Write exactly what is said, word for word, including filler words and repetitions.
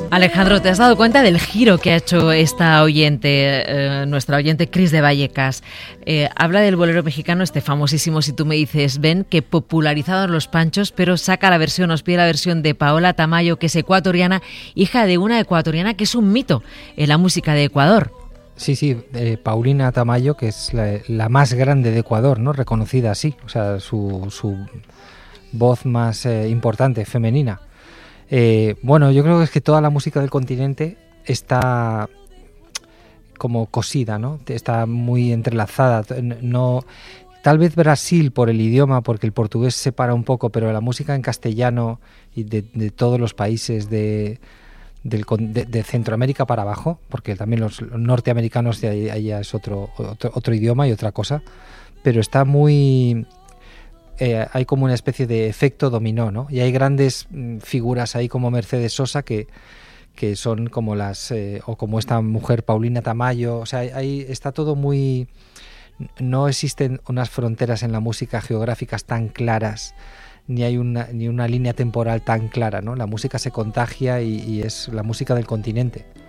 Alejandro, ¿te has dado cuenta del giro que ha hecho esta oyente, eh, nuestra oyente Cris de Vallecas? Eh, habla del bolero mexicano, este famosísimo Si tú me dices ven, que popularizado en los Panchos, pero saca la versión, nos pide la versión de Paola Tamayo, que es ecuatoriana, hija de una ecuatoriana que es un mito en la música de Ecuador. Sí, sí, eh, Paulina Tamayo, que es la, la más grande de Ecuador, ¿no? Reconocida así, o sea, su, su voz más eh, importante, femenina. Eh, bueno, yo creo que es que toda la música del continente está como cosida, ¿no? Está muy entrelazada. No, tal vez Brasil por el idioma, porque el portugués se separa un poco, pero la música en castellano y de, de todos los países de, del, de, de Centroamérica para abajo, porque también los, los norteamericanos de ahí, ahí ya es otro, otro, otro idioma y otra cosa, pero está muy... Eh, hay como una especie de efecto dominó, ¿no? Y hay grandes mm, figuras ahí como Mercedes Sosa que, que son como las, eh, o como esta mujer Paulina Tamayo, o sea, ahí está todo muy... No existen unas fronteras en la música geográficas tan claras, ni hay una, ni una línea temporal tan clara, ¿no? La música se contagia y, y es la música del continente.